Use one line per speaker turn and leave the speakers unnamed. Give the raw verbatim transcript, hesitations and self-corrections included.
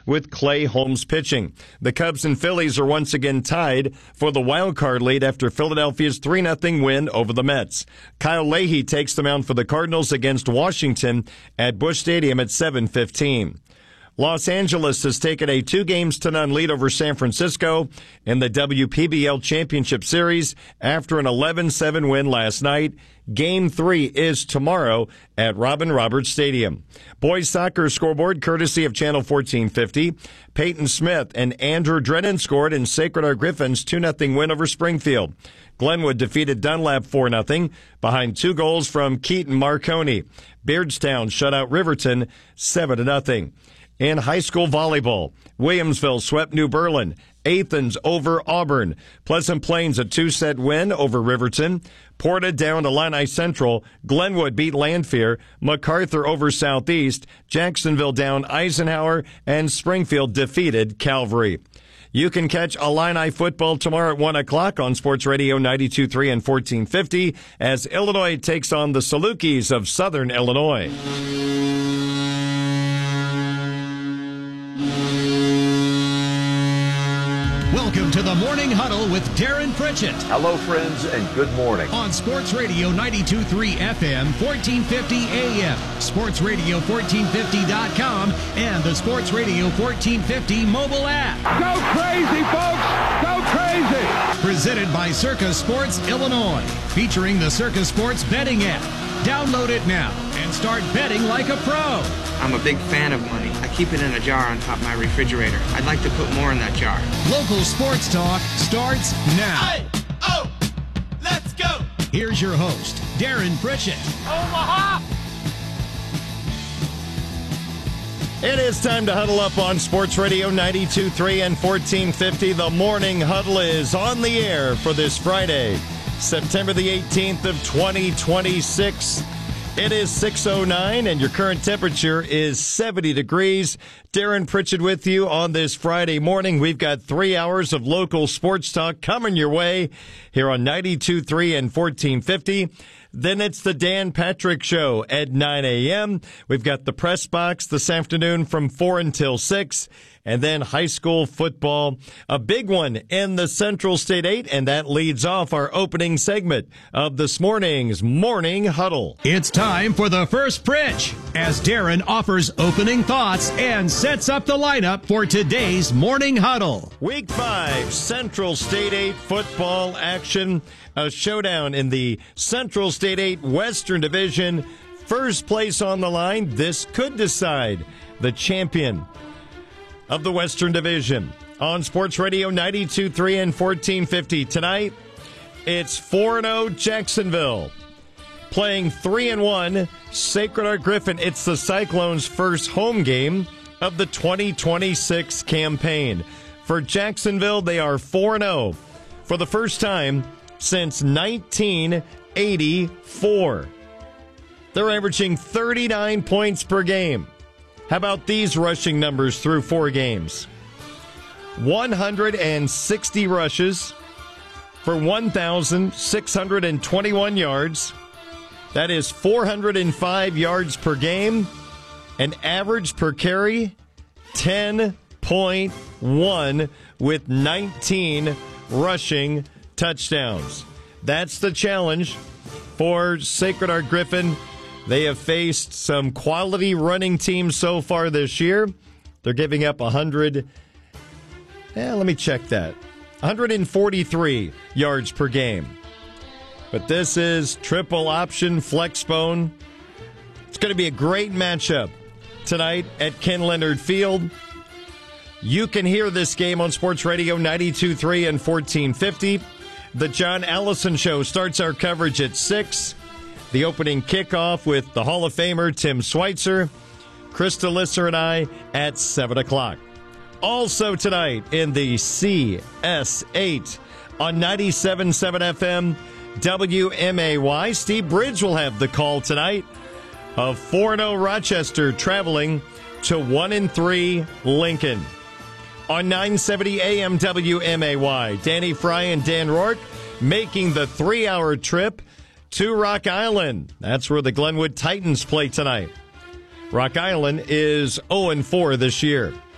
with Clay Holmes pitching. The Cubs and Phillies are once again tied for the wild card lead after Philadelphia's three nothing win over the Mets. Kyle Leahy takes the mound for the Cardinals against Washington at Busch Stadium at seven fifteen. Los Angeles has taken a two games to none lead over San Francisco in the W P B L Championship Series after an eleven seven win last night. Game three is tomorrow at Robin Roberts Stadium. Boys soccer scoreboard courtesy of Channel fourteen fifty. Peyton Smith and Andrew Drennan scored in Sacred Heart Griffins' two nothing win over Springfield. Glenwood defeated Dunlap four nothing behind two goals from Keaton Marconi. Beardstown shut out Riverton seven to nothing. In high school volleyball, Williamsville swept New Berlin. Athens over Auburn. Pleasant Plains a two-set win over Riverton. Porta down to Illini Central. Glenwood beat Lanphier. MacArthur over Southeast. Jacksonville down Eisenhower. And Springfield defeated Calvary. You can catch Illini football tomorrow at one o'clock on Sports Radio ninety-two point three and fourteen fifty as Illinois takes on the Salukis of Southern Illinois.
Welcome to the Morning Huddle with Darren Pritchett.
Hello, friends, and good morning.
On Sports Radio ninety-two point three F M, fourteen fifty A M, sports radio fourteen fifty dot com, and the Sports Radio fourteen fifty mobile app.
Go crazy, folks! Go crazy!
Presented by Circus Sports Illinois, featuring the Circus Sports betting app. Download it now and start betting like a pro.
I'm a big fan of money. I keep it in a jar on top of my refrigerator. I'd like to put more in that jar.
Local sports talk starts now.
Hey, oh, let's go.
Here's your host, Darren Pritchett.
Omaha!
It is time to huddle up on Sports Radio ninety-two point three and fourteen fifty. The Morning Huddle is on the air for this Friday, September the eighteenth of twenty twenty-six. It is six oh nine, and your current temperature is seventy degrees. Darren Pritchett with you on this Friday morning. We've got three hours of local sports talk coming your way here on ninety-two point three and fourteen fifty. Then it's the Dan Patrick Show at nine a m. We've got the press box this afternoon from four until six. And then high school football, a big one in the Central State eight, and that leads off our opening segment of this morning's Morning Huddle.
It's time for the first pitch as Darren offers opening thoughts and sets up the lineup for today's Morning Huddle.
Week five, Central State eight football action, a showdown in the Central State eight Western Division. First place on the line, this could decide the champion of the Western Division. On Sports Radio ninety-two point three and fourteen fifty tonight, it's four and oh Jacksonville playing three and one Sacred Heart Griffin. It's the Cyclones' first home game of the twenty twenty-six campaign. For Jacksonville, they are four and oh for the first time since nineteen eighty-four. They're averaging thirty-nine points per game. How about these rushing numbers through four games? one hundred sixty rushes for one thousand six hundred twenty-one yards. That is four hundred five yards per game. An average per carry, ten point one with nineteen rushing touchdowns. That's the challenge for Sacred Heart Griffin. They have faced some quality running teams so far this year. They're giving up one hundred, eh, let me check that, one hundred forty-three yards per game. But this is triple option flex bone. It's going to be a great matchup tonight at Ken Leonard Field. You can hear this game on Sports Radio ninety-two point three and fourteen fifty. The John Allison Show starts our coverage at six. The opening kickoff with the Hall of Famer Tim Schweitzer, Krista Lisser, and I at seven o'clock. Also tonight in the C S eight on ninety-seven point seven F M W M A Y, Steve Bridge will have the call tonight of four and oh Rochester traveling to one and three Lincoln. On nine seventy A M W M A Y, Danny Fry and Dan Rourke making the three-hour trip to Rock Island. That's where the Glenwood Titans play tonight. Rock Island is oh and four this year.